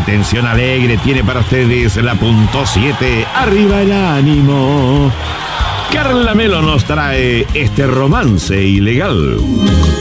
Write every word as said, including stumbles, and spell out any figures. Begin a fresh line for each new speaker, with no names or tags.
Entretención Alegre tiene para ustedes la punto siete. Arriba el ánimo. Carla Melo nos trae este romance ilegal.